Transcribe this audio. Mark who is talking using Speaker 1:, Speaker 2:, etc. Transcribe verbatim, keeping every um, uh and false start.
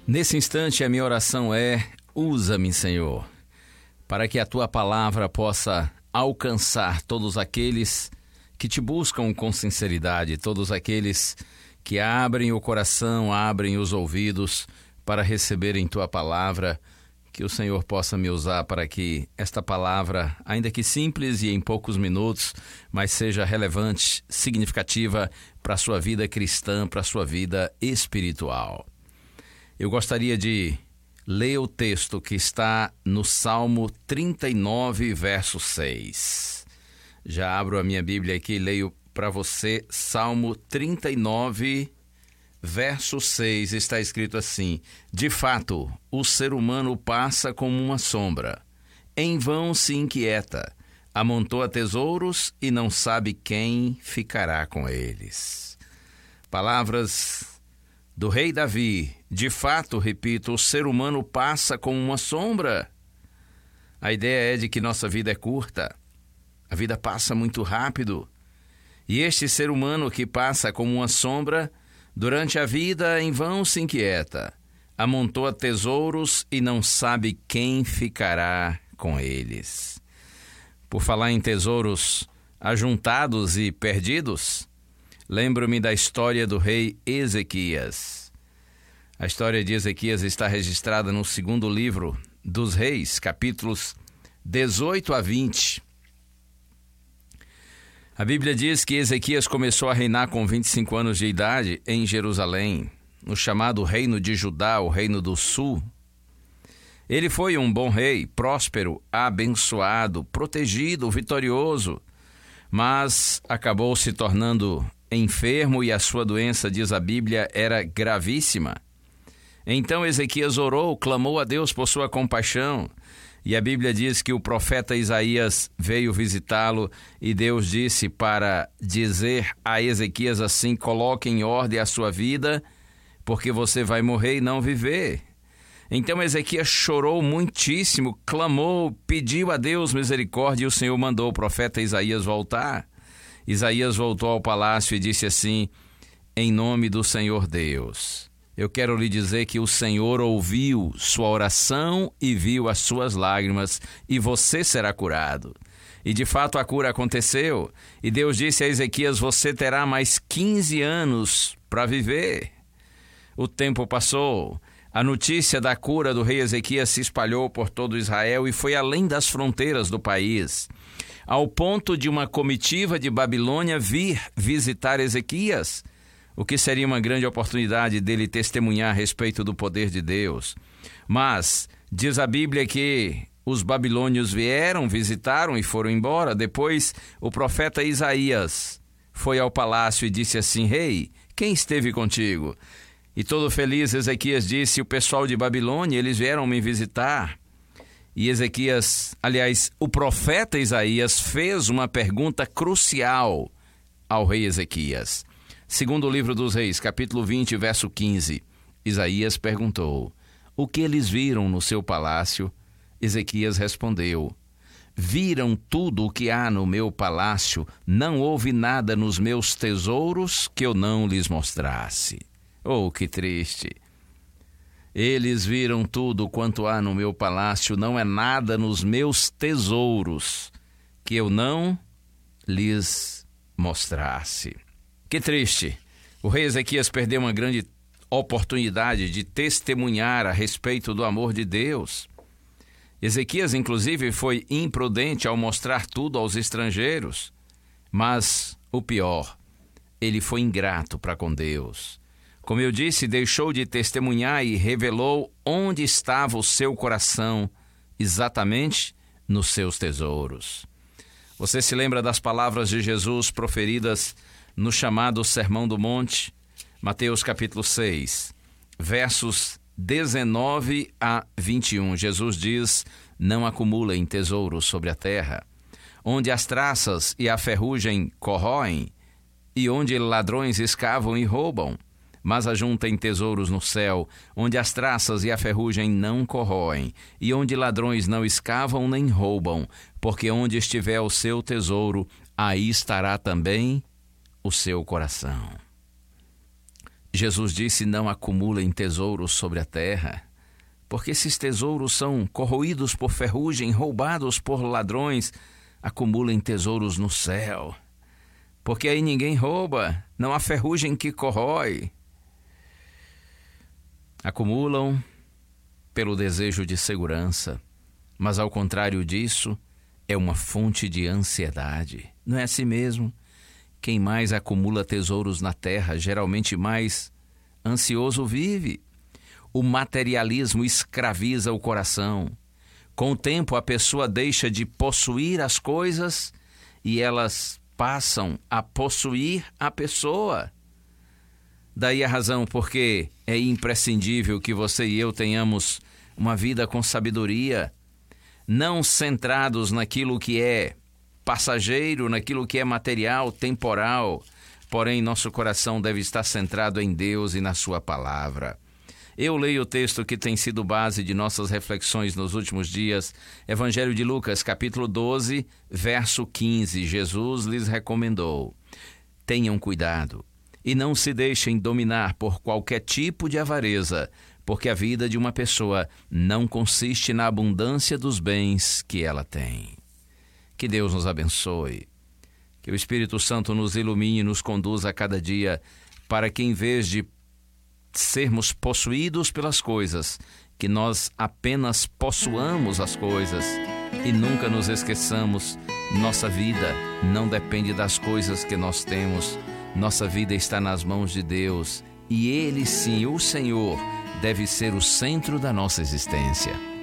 Speaker 1: Nesse instante, a minha oração é: usa-me, Senhor, para que a Tua palavra possa alcançar todos aqueles que Te buscam com sinceridade, todos aqueles que abrem o coração, abrem os ouvidos para receberem Tua palavra. Que o Senhor possa me usar para que esta palavra, ainda que simples e em poucos minutos, mas seja relevante, significativa para a sua vida cristã, para a sua vida espiritual. Eu gostaria de ler o texto que está no Salmo trinta e nove, verso seis. Já abro a minha Bíblia aqui e leio para você Salmo trinta e nove, verso seis. Está escrito assim: de fato, o ser humano passa como uma sombra, em vão se inquieta, amontoa tesouros e não sabe quem ficará com eles. Palavras do rei Davi. De fato, repito, o ser humano passa como uma sombra. A ideia é de que nossa vida é curta. A vida passa muito rápido. E este ser humano que passa como uma sombra, durante a vida em vão se inquieta, amontoa tesouros e não sabe quem ficará com eles. Por falar em tesouros ajuntados e perdidos, lembro-me da história do rei Ezequias. A história de Ezequias está registrada no segundo livro dos Reis, capítulos dezoito a vinte. A Bíblia diz que Ezequias começou a reinar com vinte e cinco anos de idade em Jerusalém, no chamado Reino de Judá, o Reino do Sul. Ele foi um bom rei, próspero, abençoado, protegido, vitorioso, mas acabou se tornando enfermo e a sua doença, diz a Bíblia, era gravíssima. Então Ezequias orou, clamou a Deus por sua compaixão, e a Bíblia diz que o profeta Isaías veio visitá-lo e Deus disse para dizer a Ezequias assim: coloque em ordem a sua vida, porque você vai morrer e não viver. Então Ezequias chorou muitíssimo, clamou, pediu a Deus misericórdia e o Senhor mandou o profeta Isaías voltar. Isaías voltou ao palácio e disse assim: em nome do Senhor Deus, eu quero lhe dizer que o Senhor ouviu sua oração e viu as suas lágrimas, e você será curado. E de fato a cura aconteceu. E Deus disse a Ezequias: você terá mais quinze anos para viver. O tempo passou. A notícia da cura do rei Ezequias se espalhou por todo Israel e foi além das fronteiras do país, ao ponto de uma comitiva de Babilônia vir visitar Ezequias, o que seria uma grande oportunidade dele testemunhar a respeito do poder de Deus. Mas diz a Bíblia que os babilônios vieram, visitaram e foram embora. Depois o profeta Isaías foi ao palácio e disse assim: rei, quem esteve contigo? E todo feliz Ezequias disse: o pessoal de Babilônia, eles vieram me visitar. E Ezequias, aliás, o profeta Isaías fez uma pergunta crucial ao rei Ezequias. Segundo o livro dos Reis, capítulo vinte, verso quinze, Isaías perguntou: o que eles viram no seu palácio? Ezequias respondeu: viram tudo o que há no meu palácio, não houve nada nos meus tesouros que eu não lhes mostrasse. Oh, que triste! Eles viram tudo quanto há no meu palácio, não é nada nos meus tesouros que eu não lhes mostrasse. Que triste! O rei Ezequias perdeu uma grande oportunidade de testemunhar a respeito do amor de Deus. Ezequias, inclusive, foi imprudente ao mostrar tudo aos estrangeiros. Mas o pior, ele foi ingrato para com Deus. Como eu disse, deixou de testemunhar e revelou onde estava o seu coração, exatamente nos seus tesouros. Você se lembra das palavras de Jesus proferidas no chamado Sermão do Monte? Mateus capítulo seis, versos dezenove a vinte e um. Jesus diz: não acumulem tesouros sobre a terra, onde as traças e a ferrugem corroem, e onde ladrões escavam e roubam. Mas ajuntem tesouros no céu, onde as traças e a ferrugem não corroem, e onde ladrões não escavam nem roubam, porque onde estiver o seu tesouro, aí estará também o seu coração. Jesus disse: não acumulem tesouros sobre a terra, porque esses tesouros são corroídos por ferrugem, roubados por ladrões. Acumulem tesouros no céu, porque aí ninguém rouba, não há ferrugem que corrói. Acumulam pelo desejo de segurança, mas ao contrário disso, é uma fonte de ansiedade. Não é assim mesmo? Quem mais acumula tesouros na terra, geralmente mais ansioso vive. O materialismo escraviza o coração. Com o tempo, a pessoa deixa de possuir as coisas e elas passam a possuir a pessoa. Daí a razão porque é imprescindível que você e eu tenhamos uma vida com sabedoria, não centrados naquilo que é passageiro, naquilo que é material, temporal, porém nosso coração deve estar centrado em Deus e na sua palavra. Eu leio o texto que tem sido base de nossas reflexões nos últimos dias, Evangelho de Lucas, capítulo doze, verso quinze. Jesus lhes recomendou: tenham cuidado e não se deixem dominar por qualquer tipo de avareza, porque a vida de uma pessoa não consiste na abundância dos bens que ela tem. Que Deus nos abençoe, que o Espírito Santo nos ilumine e nos conduza a cada dia, para que em vez de sermos possuídos pelas coisas, que nós apenas possuamos as coisas e nunca nos esqueçamos, nossa vida não depende das coisas que nós temos, nossa vida está nas mãos de Deus e Ele sim, o Senhor, deve ser o centro da nossa existência.